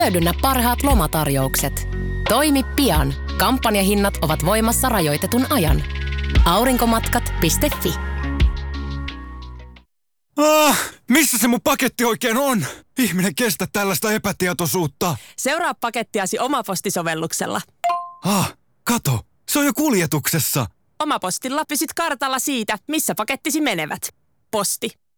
Hyödynnä parhaat lomatarjoukset. Toimi pian. Kampanjahinnat ovat voimassa rajoitetun ajan. Aurinkomatkat.fi. Missä se mun paketti oikein on? Ihminen kestä tällaista epätietoisuutta. Seuraa pakettiasi Omaposti-sovelluksella. Kato, se on jo kuljetuksessa. Omapostilla pysyt kartalla siitä, missä pakettisi menevät. Posti.